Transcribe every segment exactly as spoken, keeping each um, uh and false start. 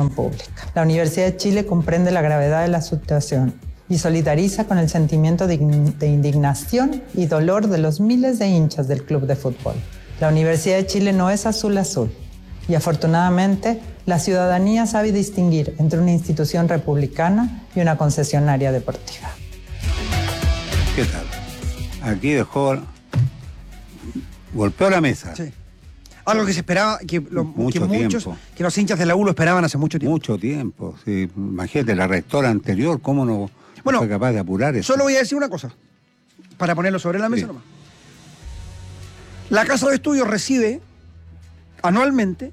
opinión pública. La Universidad de Chile comprende la gravedad de la situación y solidariza con el sentimiento de indignación y dolor de los miles de hinchas del club de fútbol. La Universidad de Chile no es azul azul y afortunadamente la ciudadanía sabe distinguir entre una institución republicana y una concesionaria deportiva. ¿Qué tal? Aquí dejó... golpeó la mesa. Sí. Algo que se esperaba, que, lo, mucho que muchos, tiempo. que los hinchas de la U lo esperaban hace mucho tiempo. Mucho tiempo, sí. Imagínate, la rectora anterior, ¿cómo no bueno, fue capaz de apurar eso? Solo voy a decir una cosa, para ponerlo sobre la mesa sí. nomás. La Casa de Estudios recibe anualmente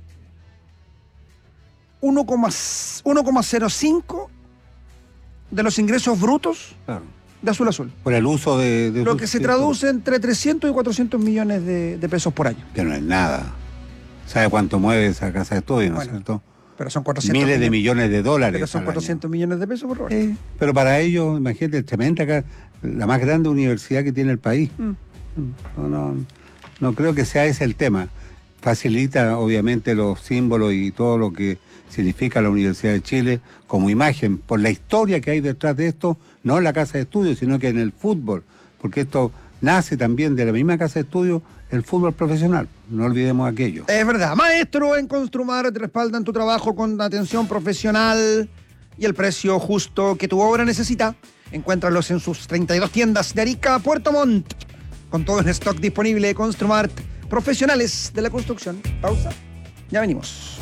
uno coma cero cinco de los ingresos brutos claro. de Azul Azul. Por el uso de... de lo que se traduce entre trescientos y cuatrocientos millones de, de pesos por año. Que no es nada. ¿Sabe cuánto mueve esa Casa de Estudios, no bueno, es cierto? Pero son cuatrocientos miles millones, de millones de dólares. Pero son cuatrocientos año. millones de pesos por hora. Sí, pero para ellos, imagínate, tremenda acá, la más grande universidad que tiene el país. Mm. No, no, no creo que sea ese el tema. Facilita, obviamente, los símbolos y todo lo que significa la Universidad de Chile como imagen, por la historia que hay detrás de esto, no en la Casa de Estudios, sino que en el fútbol, porque esto nace también de la misma Casa de Estudios, el fútbol profesional, no olvidemos aquello. Es verdad, maestro en Construmar te respaldan tu trabajo con atención profesional y el precio justo que tu obra necesita. Encuéntralos en sus treinta y dos tiendas de Arica a Puerto Montt, con todo en stock disponible. Construmar, profesionales de la construcción. Pausa, ya venimos.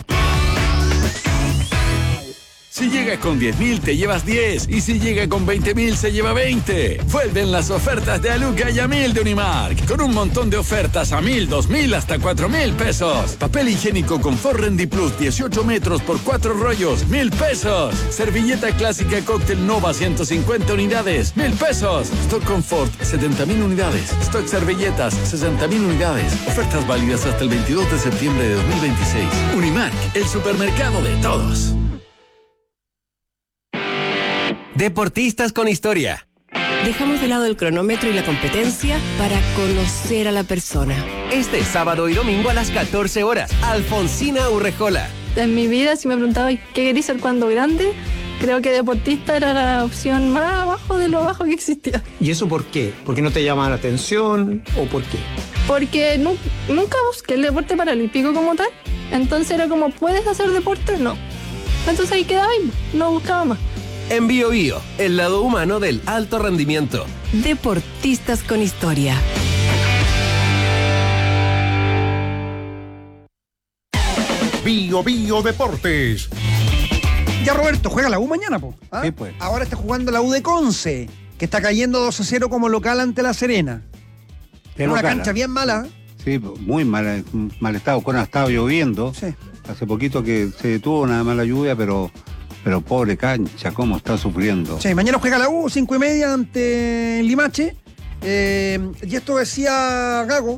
Si llega con diez mil te llevas diez y si llega con veinte mil se lleva veinte. Vuelven las ofertas de Aluca y a mil de Unimark, con un montón de ofertas a mil, dos mil, hasta cuatro mil pesos. Papel higiénico Confort Rendy Plus dieciocho metros por cuatro rollos, mil pesos. Servilleta clásica Cóctel Nova ciento cincuenta unidades, mil pesos. Stock Confort setenta mil unidades. Stock servilletas sesenta mil unidades. Ofertas válidas hasta el veintidós de septiembre de dos mil veintiséis. Unimark, el supermercado de todos. Deportistas con historia. Dejamos de lado el cronómetro y la competencia para conocer a la persona. Este sábado y domingo a las catorce horas, Alfonsina Urrejola. En mi vida, si me preguntaba qué quería ser cuando grande, creo que deportista era la opción más abajo de lo bajo que existía. ¿Y eso por qué? ¿Por qué no te llama la atención o por qué? Porque nu- nunca busqué el deporte paralímpico como tal. Entonces era como, ¿puedes hacer deporte? No. Entonces ahí quedaba y no buscaba más. En Bio Bio, el lado humano del alto rendimiento. Deportistas con historia. Bio Bio Deportes. Ya Roberto, juega la U mañana, po. ¿Ah? Sí, pues. Ahora está jugando la U de Conce, que está cayendo dos a cero como local ante La Serena. En una cancha bien mala. Sí, muy mala, mal estado. Cuando ha estado lloviendo. Sí. Hace poquito que se detuvo una mala lluvia, pero... Pero pobre cancha, cómo está sufriendo. Sí, mañana juega la U, cinco y media ante Limache. Eh, y esto decía Gago,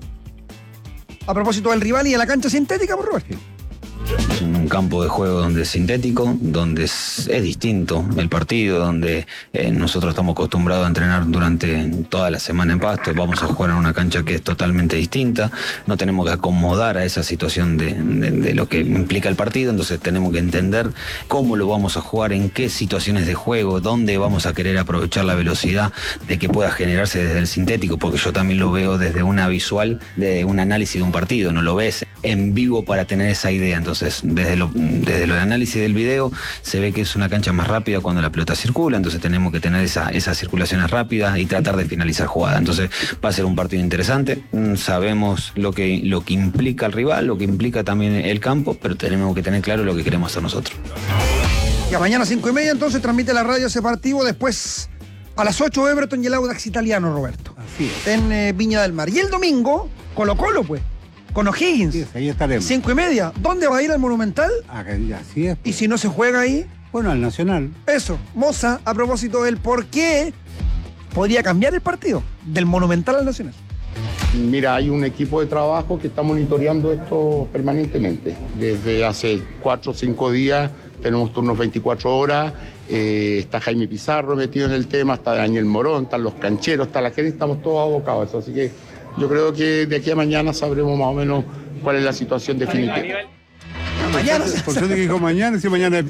a propósito del rival y de la cancha sintética, por Roberto. Es un campo de juego donde es sintético, donde es, es distinto el partido, donde eh, nosotros estamos acostumbrados a entrenar durante toda la semana en pasto. Vamos a jugar en una cancha que es totalmente distinta, no tenemos que acomodar a esa situación de, de, de lo que implica el partido, entonces tenemos que entender cómo lo vamos a jugar, en qué situaciones de juego, dónde vamos a querer aprovechar la velocidad de que pueda generarse desde el sintético, porque yo también lo veo desde una visual, de un análisis de un partido, no lo ves en vivo para tener esa idea. Entonces, desde lo, desde lo de análisis del video, se ve que es una cancha más rápida cuando la pelota circula, entonces tenemos que tener esa, esas circulaciones rápidas y tratar de finalizar jugada. Entonces, va a ser un partido interesante. Sabemos lo que, lo que implica el rival, lo que implica también el campo, pero tenemos que tener claro lo que queremos hacer nosotros. Y a mañana cinco y media, entonces, transmite la radio ese partido. Después, a las ocho, Everton y el Audax Italiano, Roberto. Así es. En eh, Viña del Mar. Y el domingo, Colo Colo, pues. Con O'Higgins. Sí, ahí estaremos. Cinco y media. ¿Dónde va a ir al Monumental? Ah, así es. Y si no se juega ahí. Bueno, al Nacional. Eso. Moza, a propósito del por qué podría cambiar el partido del Monumental al Nacional. Mira, hay un equipo de trabajo que está monitoreando esto permanentemente. Desde hace cuatro o cinco días tenemos turnos veinticuatro horas. Eh, está Jaime Pizarro metido en el tema, está Daniel Morón, están los cancheros, está la gente, estamos todos abocados a eso. Así que yo creo que de aquí a mañana sabremos más o menos cuál es la situación definitiva. Mañana. ¿Por qué dijo mañana? Si mañana es